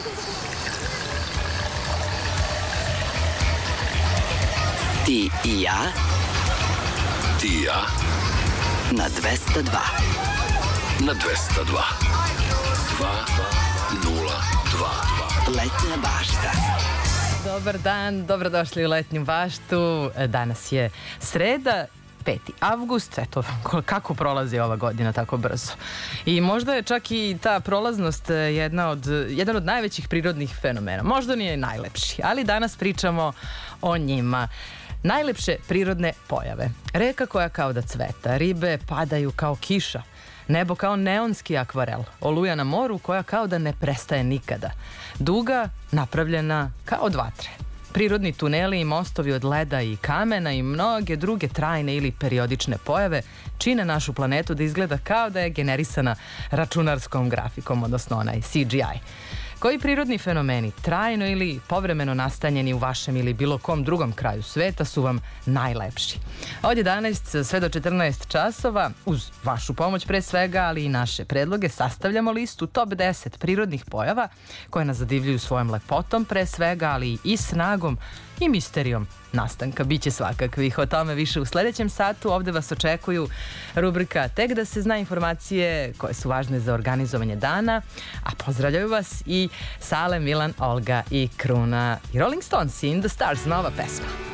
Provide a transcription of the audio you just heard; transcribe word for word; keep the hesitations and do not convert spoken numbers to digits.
Ti i ja. Ti i ja. Na dvesta dva. Na dvesta dva. Dva, nula, dva. Letnja bašta. Dobar dan, dobrodošli u Letnju baštu. Danas je sreda, peti avgust. Eto, kako prolazi ova godina tako brzo. I možda je čak i ta prolaznost jedna od, jedan od najvećih prirodnih fenomena. Možda nije najlepši, ali danas pričamo o njima. Najlepše prirodne pojave. Reka koja kao da cveta, ribe padaju kao kiša, nebo kao neonski akvarel, oluja na moru koja kao da ne prestaje nikada, duga napravljena kao od vatre, prirodni tuneli i mostovi od leda i kamena i mnoge druge trajne ili periodične pojave čine našu planetu da izgleda kao da je generisana računarskom grafikom, odnosno onaj C G I. Koji prirodni fenomeni, trajno ili povremeno nastanjeni u vašem ili bilo kom drugom kraju sveta, su vam najlepši? Od jedanaest sve do četrnaest časova, uz vašu pomoć pre svega, ali i naše predloge, sastavljamo listu top deset prirodnih pojava koje nas zadivljuju svojom lepotom pre svega, ali i snagom i misterijom nastanka. Biće svakakvih, o tome više u sledećem satu. Ovde vas očekuju rubrika Tek da se zna, informacije koje su važne za organizovanje dana, a pozdravljaju vas i Sale, Milan, Olga i Kruna i Rolling Stones, In the Stars, nova pesma.